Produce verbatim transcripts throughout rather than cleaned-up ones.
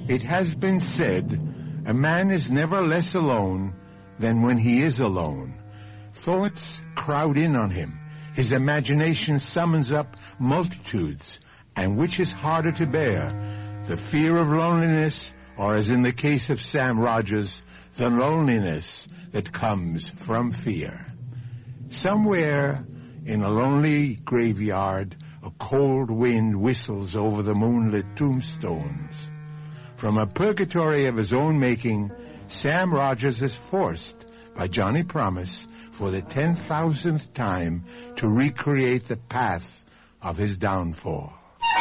It has been said, a man is never less alone than when he is alone. Thoughts crowd in on him. His imagination summons up multitudes. And which is harder to bear, the fear of loneliness, or as in the case of Sam Rogers, the loneliness that comes from fear? Somewhere in a lonely graveyard, a cold wind whistles over the moonlit tombstones. From a purgatory of his own making, Sam Rogers is forced by Johnny Promise for the ten thousandth time to recreate the path of his downfall.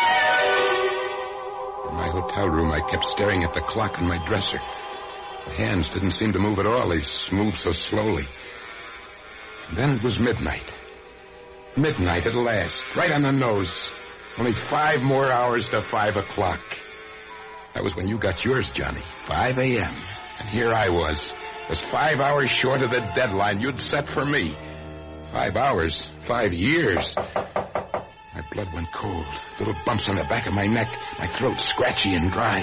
In my hotel room, I kept staring at the clock on my dresser. My hands didn't seem to move at all. They moved so slowly. And then it was midnight. Midnight at last, right on the nose. Only five more hours to five o'clock. That was when you got yours, Johnny. five a.m. And here I was. Was five hours short of the deadline you'd set for me. Five hours. Five years. My blood went cold. Little bumps on the back of my neck. My throat scratchy and dry.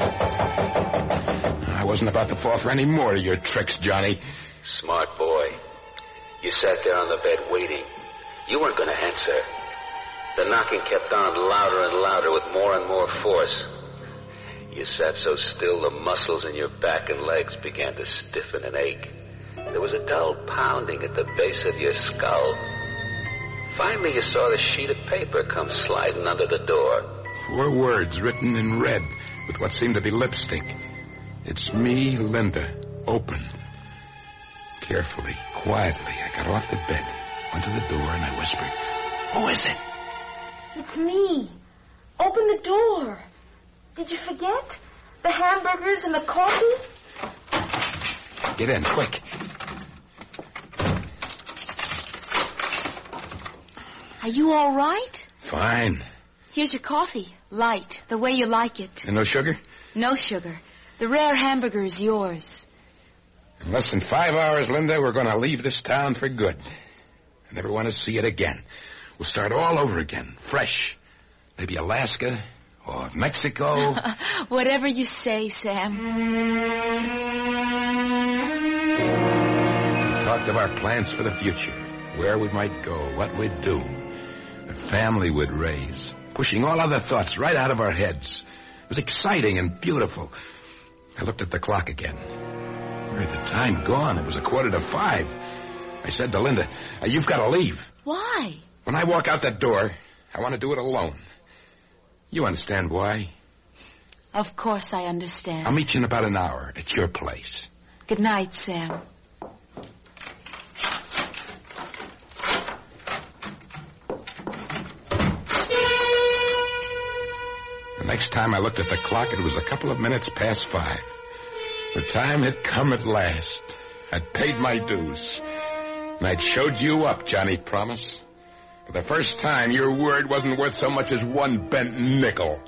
I wasn't about to fall for any more of your tricks, Johnny. Smart boy. You sat there on the bed waiting. You weren't going to answer. The knocking kept on louder and louder with more and more force. You sat so still the muscles in your back and legs began to stiffen and ache. There was a dull pounding at the base of your skull. Finally, you saw the sheet of paper come sliding under the door. Four words written in red with what seemed to be lipstick. It's me, Linda. Open. Carefully, quietly, I got off the bed, went to the door, and I whispered, "Who is it?" "It's me. Open the door. Did you forget? The hamburgers and the coffee?" "Get in, quick." "Are you all right?" "Fine." "Here's your coffee. Light, the way you like it." "And no sugar?" "No sugar. The rare hamburger is yours." "In less than five hours, Linda, we're going to leave this town for good. I never want to see it again. We'll start all over again, fresh. Maybe Alaska or Mexico." "Whatever you say, Sam." We talked of our plans for the future, where we might go, what we'd do. A family would raise, pushing all other thoughts right out of our heads. It was exciting and beautiful. I looked at the clock again. Where had the time gone? It was a quarter to five. I said to Linda, "You've got to leave." "Why?" "When I walk out that door, I want to do it alone. You understand why?" "Of course I understand." "I'll meet you in about an hour at your place." "Good night, Sam." The next time I looked at the clock, it was a couple of minutes past five. The time had come at last. I'd paid my dues. And I'd showed you up, Johnny Promise. For the first time, your word wasn't worth so much as one bent nickel.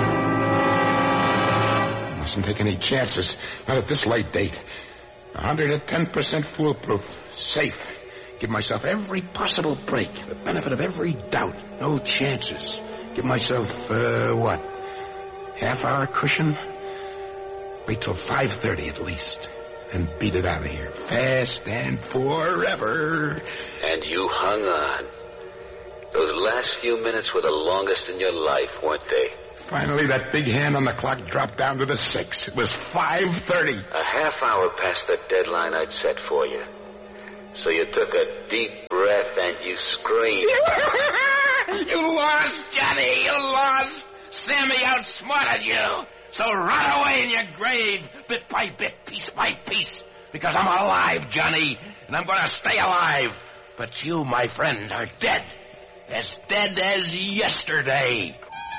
Mustn't take any chances, not at this late date. one hundred ten percent foolproof, safe. Give myself every possible break, the benefit of every doubt, no chances. Give myself, uh, what, half-hour cushion? Wait till five thirty at least, and beat it out of here, fast and forever. And you hung on. Those last few minutes were the longest in your life, weren't they? Finally, that big hand on the clock dropped down to the six. It was five thirty. A half hour past the deadline I'd set for you. So you took a deep breath and you screamed. You lost, Johnny, you lost. Sammy outsmarted you. So rot away in your grave, bit by bit, piece by piece. Because I'm alive, Johnny, and I'm going to stay alive. But you, my friend, are dead. As dead as yesterday.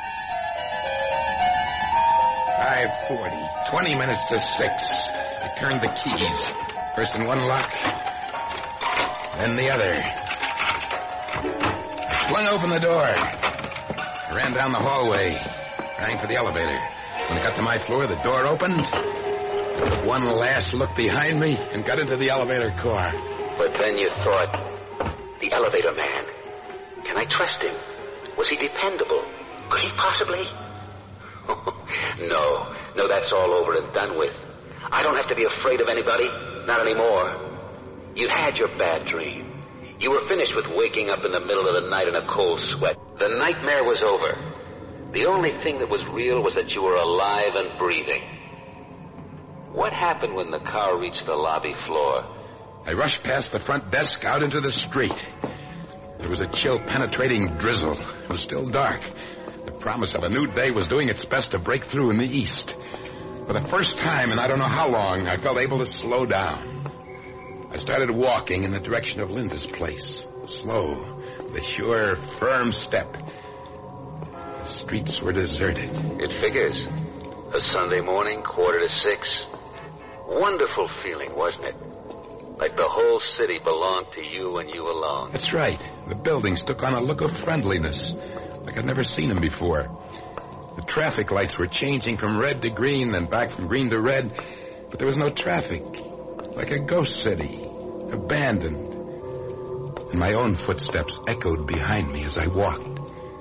five forty, twenty minutes to six. I turned the keys. First in one lock, then the other. I flung open the door. I ran down the hallway, rang for the elevator. When I got to my floor, the door opened. I took one last look behind me and got into the elevator car. But then you thought, the elevator man. Can I trust him? Was he dependable? Could he possibly? No, No, that's all over and done with. I don't have to be afraid of anybody. Not anymore. You had your bad dream. You were finished with waking up in the middle of the night in a cold sweat. The nightmare was over. The only thing that was real was that you were alive and breathing. What happened when the car reached the lobby floor? I rushed past the front desk out into the street. There was a chill, penetrating drizzle. It was still dark. The promise of a new day was doing its best to break through in the east. For the first time in I don't know how long, I felt able to slow down. I started walking in the direction of Linda's place. Slow, with a sure, firm step. The streets were deserted. It figures. A Sunday morning, quarter to six. Wonderful feeling, wasn't it? Like the whole city belonged to you and you alone. That's right. The buildings took on a look of friendliness, like I'd never seen them before. The traffic lights were changing from red to green, then back from green to red, but there was no traffic. Like a ghost city, abandoned. And my own footsteps echoed behind me as I walked.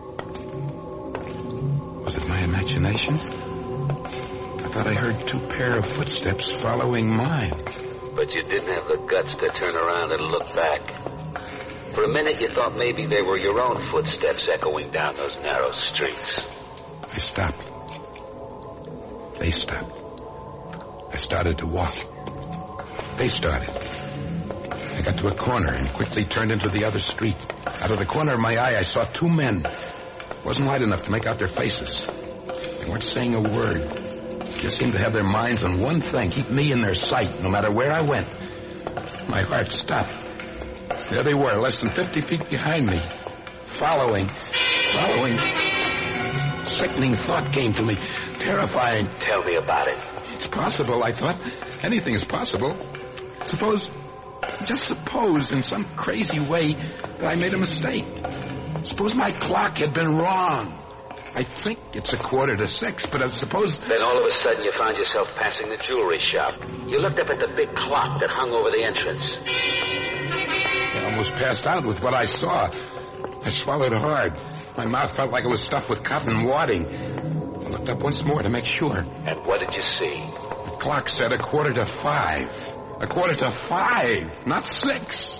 Was it my imagination? I thought I heard two pair of footsteps following mine. But you didn't have the guts to turn around and look back. For a minute you thought maybe they were your own footsteps echoing down those narrow streets. I stopped. They stopped. I started to walk. They started. I got to a corner and quickly turned into the other street. Out of the corner of my eye, I saw two men. It wasn't light enough to make out their faces. They weren't saying a word. They just seemed to have their minds on one thing, keep me in their sight, no matter where I went. My heart stopped. There they were, less than fifty feet behind me. Following, following. Sickening thought came to me, terrifying. Tell me about it. It's possible, I thought. Anything is possible. Suppose, just suppose in some crazy way that I made a mistake. Suppose my clock had been wrong. I think it's a quarter to six, but I suppose... Then all of a sudden you found yourself passing the jewelry shop. You looked up at the big clock that hung over the entrance. I almost passed out with what I saw. I swallowed hard. My mouth felt like it was stuffed with cotton wadding. I looked up once more to make sure. And what did you see? The clock said a quarter to five. A quarter to five, not six.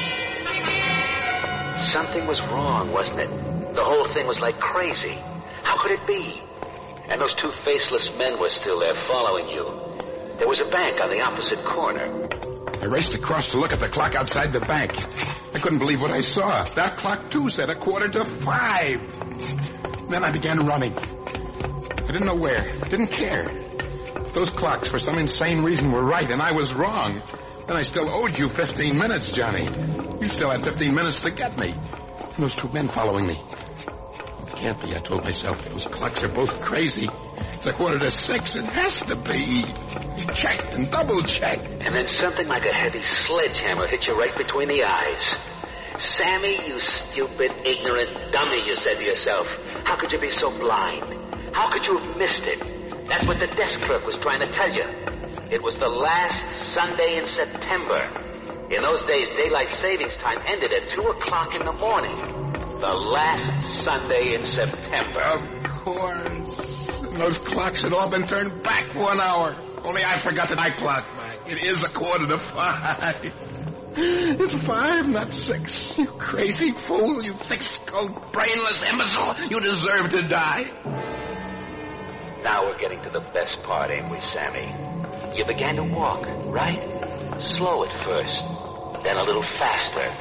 Something was wrong, wasn't it? The whole thing was like crazy. How could it be? And those two faceless men were still there following you. There was a bank on the opposite corner. I raced across to look at the clock outside the bank. I couldn't believe what I saw. That clock, too, said a quarter to five. Then I began running. I didn't know where. Didn't care. Those clocks, for some insane reason, were right, and I was wrong. Then I still owed you fifteen minutes, Johnny. You still had fifteen minutes to get me. And those two men following me. It can't be, I told myself. Those clocks are both crazy. It's a quarter to six. It has to be. You checked and double-checked. And then something like a heavy sledgehammer hit you right between the eyes. Sammy, you stupid, ignorant dummy, you said to yourself. How could you be so blind? How could you have missed it? That's what the desk clerk was trying to tell you. It was the last Sunday in September. In those days, daylight savings time ended at two o'clock in the morning. The last Sunday in September. Of course. And those clocks had all been turned back one hour. Only I forgot that I clocked back. It is a quarter to five. It's five, not six. You crazy fool. You thick-skulled, brainless imbecile. You deserve to die. Now we're getting to the best part, ain't we, Sammy? You began to walk, right? Slow at first, then a little faster.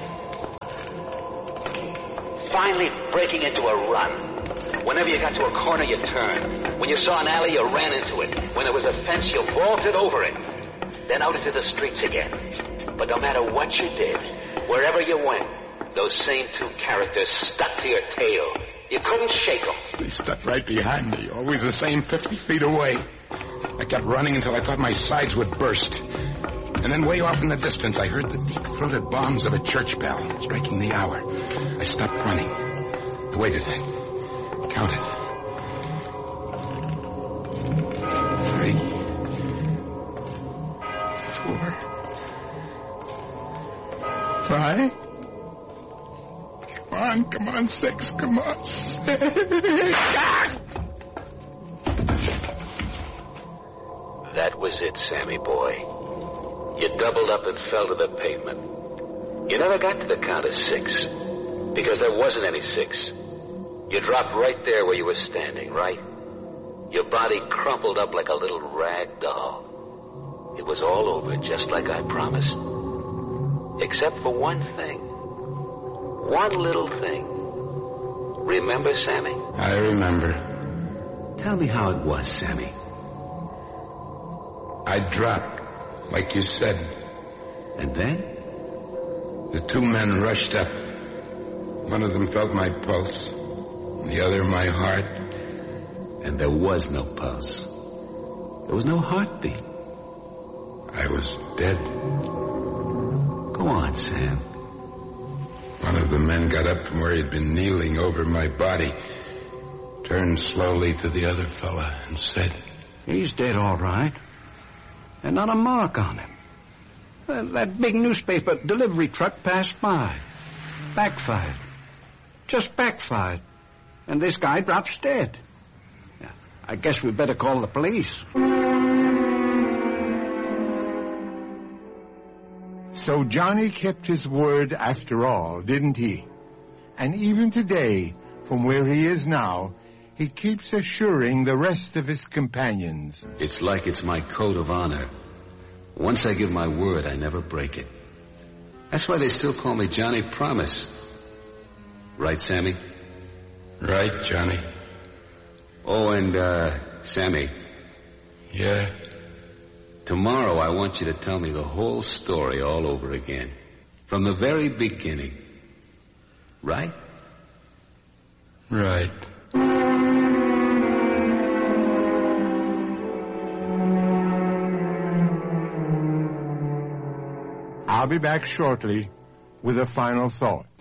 Finally breaking into a run. Whenever you got to a corner, you turned. When you saw an alley, you ran into it. When there was a fence, you vaulted over it. Then out into the streets again. But no matter what you did, wherever you went, those same two characters stuck to your tail. You couldn't shake them. They stuck right behind me, always the same fifty feet away. I kept running until I thought my sides would burst. And then way off in the distance, I heard the deep-throated bombs of a church bell striking the hour. I stopped running. I waited. Counted. Three. Four. Five. Come on, come on, six, come on, six. Ah! That was it, Sammy boy. You doubled up and fell to the pavement. You never got to the count of six, because there wasn't any six. You dropped right there where you were standing, right? Your body crumpled up like a little rag doll. It was all over, just like I promised. Except for one thing. One little thing. Remember, Sammy? I remember. Tell me how it was, Sammy. I dropped, like you said. And then? The two men rushed up. One of them felt my pulse, the other my heart. And there was no pulse. There was no heartbeat. I was dead. Go on, Sam. One of the men got up from where he'd been kneeling over my body, turned slowly to the other fella and said, "He's dead, all right. And not a mark on him. Uh, that big newspaper delivery truck passed by. Backfired. Just backfired. And this guy drops dead. Yeah, I guess we better call the police." So Johnny kept his word after all, didn't he? And even today, from where he is now, he keeps assuring the rest of his companions. It's like it's my code of honor. Once I give my word, I never break it. That's why they still call me Johnny Promise. Right, Sammy? Right, Johnny. Oh, and, uh, Sammy. Yeah? Tomorrow I want you to tell me the whole story all over again. From the very beginning. Right? Right. I'll be back shortly with a final thought.